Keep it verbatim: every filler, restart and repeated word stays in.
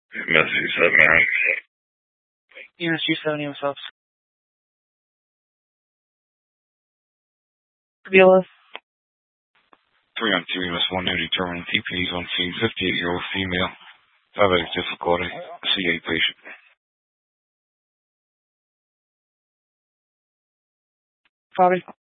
Message seven nine. Unit two seventy myself. Viola. three on two, U S one, new determined T P is on scene, fifty-eight-year-old female, diabetic difficulty, C A patient. Copy.